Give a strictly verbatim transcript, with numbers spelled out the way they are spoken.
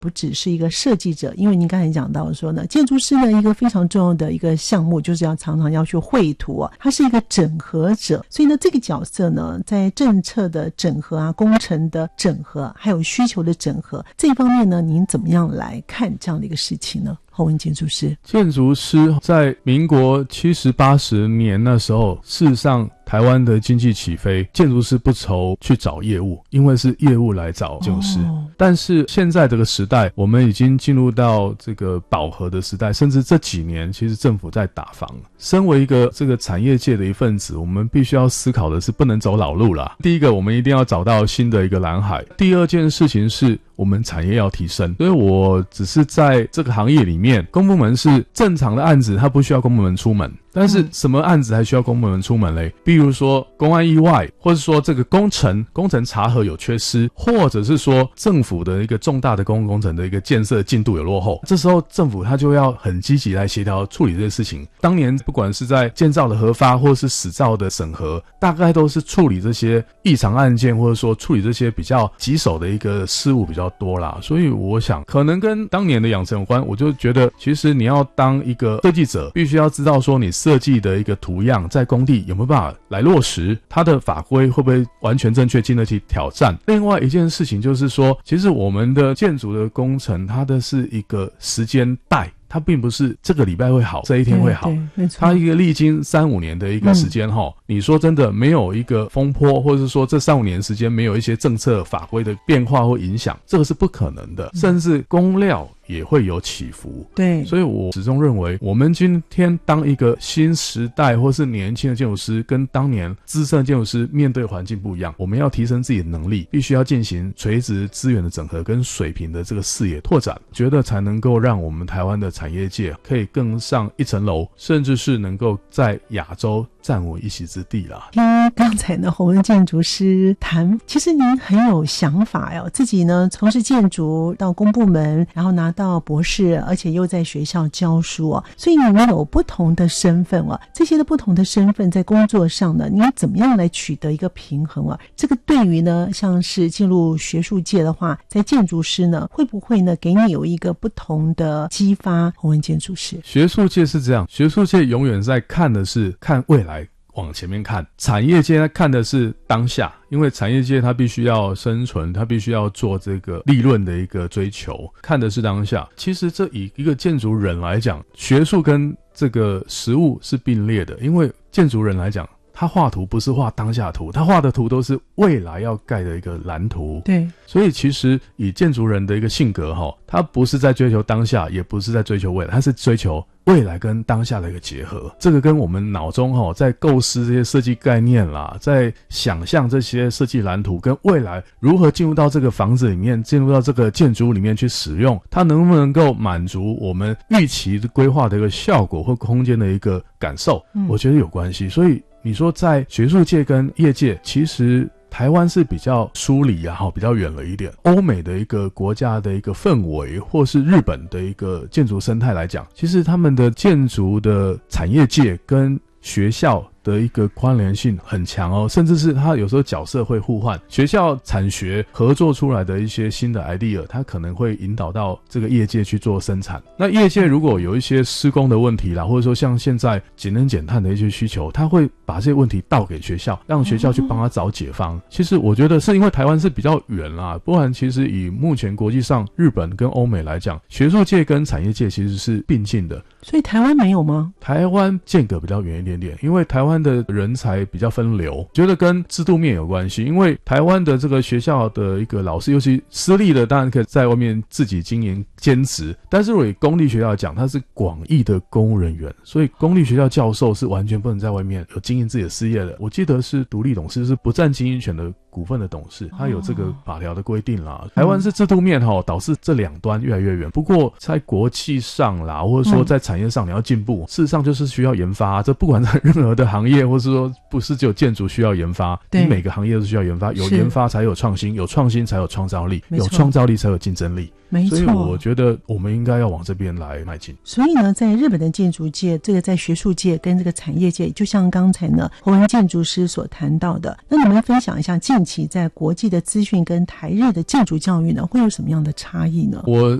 不只是一个设计者，因为您刚才讲到说呢，建筑师呢一个非常重要的一个项目就是要常常要去绘图啊，他是一个整合者，所以呢这个角色呢在政策的整合啊、工程的整合还有需求的整合这一方面呢，您怎么样来看这样的一个事情呢？侯文建筑师， 建筑师在民国七十八十年那时候，事实上台湾的经济起飞，建筑师不愁去找业务，因为是业务来找建筑师、哦、但是现在这个时代我们已经进入到这个饱和的时代，甚至这几年其实政府在打房。身为一个这个产业界的一份子，我们必须要思考的是不能走老路啦。第一个，我们一定要找到新的一个蓝海。第二件事情是我们产业要提升，所以我只是在这个行业里面，公部门是正常的案子，它不需要公部门出门，但是什么案子还需要公部门出门嘞？比如说公安意外，或者说这个工程工程查核有缺失，或者是说政府的一个重大的公共工程的一个建设进度有落后，这时候政府它就要很积极来协调处理这些事情。当年不管是在建造的核发或是使照的审核，大概都是处理这些异常案件，或者说处理这些比较棘手的一个事务比较多啦。所以我想可能跟当年的养成有关，我就觉得其实你要当一个设计者，必须要知道说你设计的一个图样在工地有没有办法来落实，它的法规会不会完全正确，经得起挑战。另外一件事情就是说，其实我们的建筑的工程它的是一个时间带，它并不是这个礼拜会好，这一天会好，它一个历经三五年的一个时间、嗯、你说真的没有一个风波，或者是说这三五年时间没有一些政策法规的变化或影响，这个是不可能的、嗯、甚至工料也会有起伏。 对， 所以我始终认为我们今天当一个新时代或是年轻的建筑师，跟当年资深的建筑师面对环境不一样，我们要提升自己的能力，必须要进行垂直资源的整合跟水平的这个视野拓展，觉得才能够让我们台湾的产业界可以更上一层楼，甚至是能够在亚洲站稳一席之地啦。 听刚才呢侯文建筑师谈，其实您很有想法哟，自己呢从事建筑到公部门，然后拿到博士，而且又在学校教书啊，所以你们有不同的身份啊，这些的不同的身份在工作上呢，你怎么样来取得一个平衡啊？这个对于呢像是进入学术界的话，在建筑师呢会不会呢给你有一个不同的激发？侯文建筑师， 学术界是这样，学术界永远在看的是看未来，往前面看，产业界看的是当下，因为产业界它必须要生存，它必须要做这个利润的一个追求，看的是当下。其实这以一个建筑人来讲，学术跟这个实务是并列的，因为建筑人来讲，他画图不是画当下图，他画的图都是未来要盖的一个蓝图。 对， 所以其实以建筑人的一个性格齁，他不是在追求当下，也不是在追求未来，他是追求未来跟当下的一个结合。这个跟我们脑中齁在构思这些设计概念啦，在想象这些设计蓝图跟未来如何进入到这个房子里面，进入到这个建筑里面去使用，它能不能够满足我们预期的规划的一个效果或空间的一个感受、嗯、我觉得有关系。所以你说在学术界跟业界，其实台湾是比较疏离啊，比较远了一点。欧美的一个国家的一个氛围，或是日本的一个建筑生态来讲，其实他们的建筑的产业界跟学校的一个关联性很强哦，甚至是它有时候角色会互换，学校产学合作出来的一些新的 idea， 它可能会引导到这个业界去做生产。那业界如果有一些施工的问题啦，或者说像现在节能减碳的一些需求，它会把这些问题倒给学校，让学校去帮他找解方。其实我觉得是因为台湾是比较远啦，不然其实以目前国际上日本跟欧美来讲，学术界跟产业界其实是并进的。 所以台湾没有吗？ 台湾间隔比较远一点点，因为台湾的人才比较分流，觉得跟制度面有关系。因为台湾的这个学校的一个老师，尤其私立的当然可以在外面自己经营兼职，但是如果以公立学校讲，它是广义的公务人员，所以公立学校教授是完全不能在外面有经营自己的事业的。我记得是独立董事，是不占经营权的股份的董事，他有这个法条的规定啦。台湾是制度面齁，导致这两端越来越远。不过在国际上啦，或者说在产业上你要进步，事实上就是需要研发。这不管在任何的行业，或是说不是只有建筑需要研发，你每个行业都需要研发，有研发才有创新，有创新才有创造力，有创造力才有竞争力。 没错。 所以我觉得我们应该要往这边来迈进。 所以呢，在日本的建筑界，这个在学术界跟这个产业界，就像刚才呢侯文建筑师所谈到的，那你们分享一下近期在国际的资讯跟台日的建筑教育呢，会有什么样的差异呢？ 我